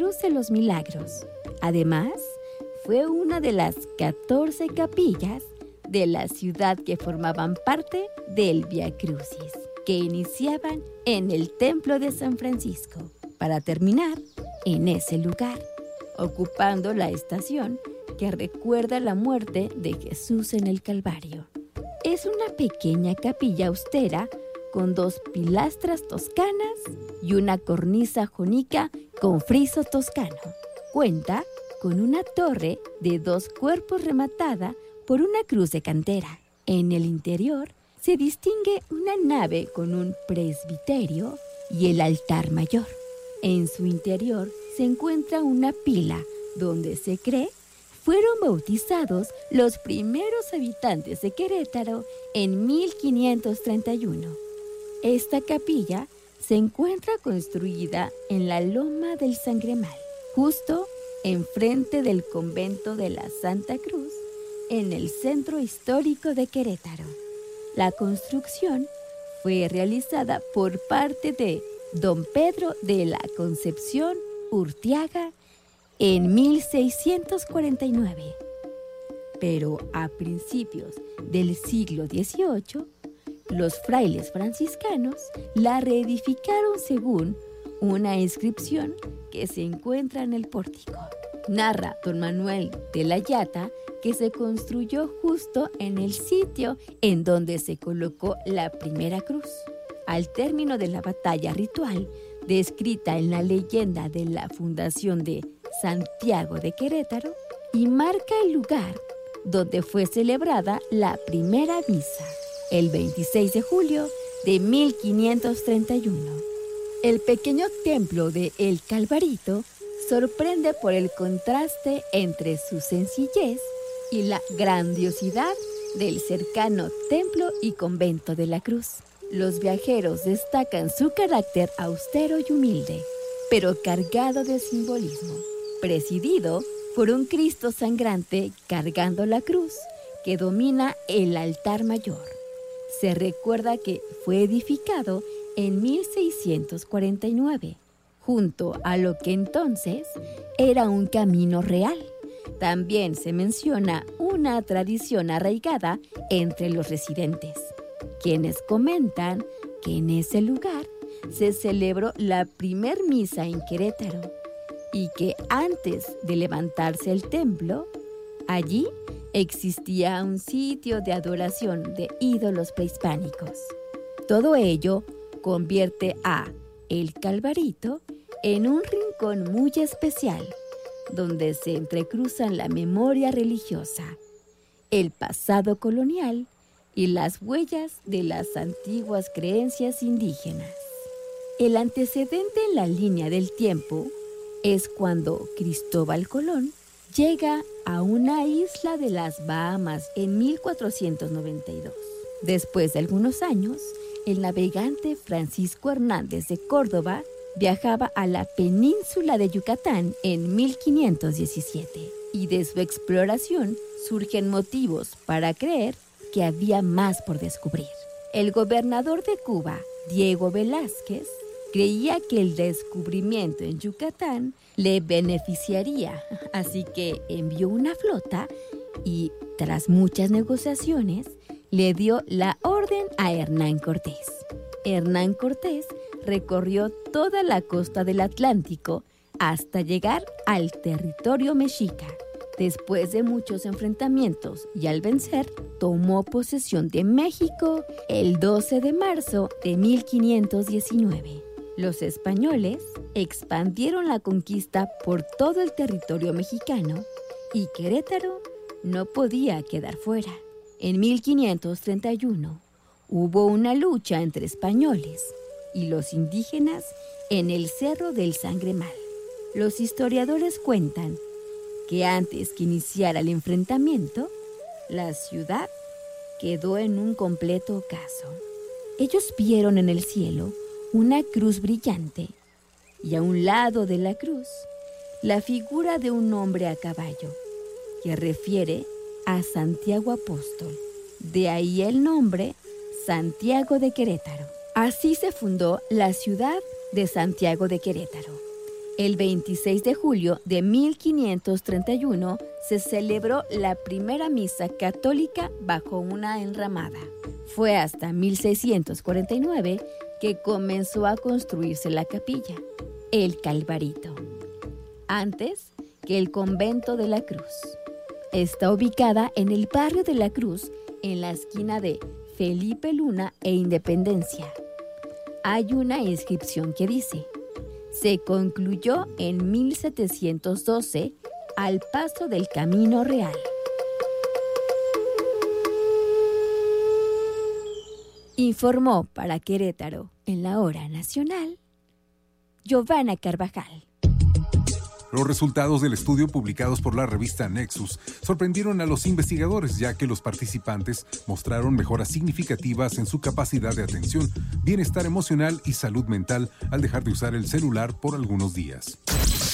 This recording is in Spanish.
Cruz de los Milagros. Además, fue una de las 14 capillas de la ciudad que formaban parte del Vía Crucis, que iniciaban en el Templo de San Francisco, para terminar en ese lugar, ocupando la estación que recuerda la muerte de Jesús en el Calvario. Es una pequeña capilla austera con 2 pilastras toscanas y una cornisa jónica con friso toscano. Cuenta con una torre de 2 cuerpos rematada por una cruz de cantera. En el interior se distingue una nave con un presbiterio y el altar mayor. En su interior se encuentra una pila donde se cree fueron bautizados los primeros habitantes de Querétaro en 1531. Esta capilla se encuentra construida en la Loma del Sangremal, justo enfrente del convento de la Santa Cruz, en el centro histórico de Querétaro. La construcción fue realizada por parte de don Pedro de la Concepción Urtiaga en 1649. Pero a principios del siglo XVIII, los frailes franciscanos la reedificaron según una inscripción que se encuentra en el pórtico. Narra don Manuel de la Llata que se construyó justo en el sitio en donde se colocó la primera cruz. Al término de la batalla ritual, descrita en la leyenda de la fundación de Santiago de Querétaro, y marca el lugar donde fue celebrada la primera misa, el 26 de julio de 1531. El pequeño templo de El Calvarito sorprende por el contraste entre su sencillez y la grandiosidad del cercano templo y convento de la Cruz. Los viajeros destacan su carácter austero y humilde, pero cargado de simbolismo, presidido por un Cristo sangrante cargando la cruz que domina el altar mayor. Se recuerda que fue edificado en 1649, junto a lo que entonces era un camino real. También se menciona una tradición arraigada entre los residentes, quienes comentan que en ese lugar se celebró la primer misa en Querétaro y que antes de levantarse el templo, allí existía un sitio de adoración de ídolos prehispánicos. Todo ello convierte a El Calvarito en un rincón muy especial, donde se entrecruzan la memoria religiosa, el pasado colonial y las huellas de las antiguas creencias indígenas. El antecedente en la línea del tiempo es cuando Cristóbal Colón llega a una isla de las Bahamas en 1492. Después de algunos años, el navegante Francisco Hernández de Córdoba viajaba a la península de Yucatán en 1517, y de su exploración surgen motivos para creer que había más por descubrir. El gobernador de Cuba, Diego Velázquez, creía que el descubrimiento en Yucatán le beneficiaría, así que envió una flota y, tras muchas negociaciones, le dio la orden a Hernán Cortés. Hernán Cortés recorrió toda la costa del Atlántico hasta llegar al territorio mexica. Después de muchos enfrentamientos y al vencer, tomó posesión de México el 12 de marzo de 1519. Los españoles expandieron la conquista por todo el territorio mexicano y Querétaro no podía quedar fuera. En 1531 hubo una lucha entre españoles y los indígenas en el Cerro del Sangremal. Los historiadores cuentan que antes que iniciara el enfrentamiento, la ciudad quedó en un completo ocaso. Ellos vieron en el cielo una cruz brillante y a un lado de la cruz la figura de un hombre a caballo, que refiere a Santiago Apóstol. De ahí el nombre Santiago de Querétaro. Así se fundó la ciudad de Santiago de Querétaro, El 26 de julio de 1531 se celebró la primera misa católica bajo una enramada. Fue hasta 1649 que comenzó a construirse la capilla, el Calvarito, antes que el Convento de la Cruz. Está ubicada en el barrio de la Cruz, en la esquina de Felipe Luna e Independencia. Hay una inscripción que dice: se concluyó en 1712 al paso del Camino Real. Informó para Querétaro, en la Hora Nacional, Giovanna Carvajal. Los resultados del estudio publicados por la revista Nexus sorprendieron a los investigadores, ya que los participantes mostraron mejoras significativas en su capacidad de atención, bienestar emocional y salud mental al dejar de usar el celular por algunos días.